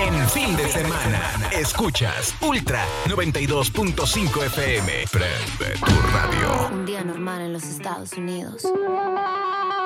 En fin de semana, escuchas Ultra 92.5 FM. Prende tu radio. Un día normal en los Estados Unidos.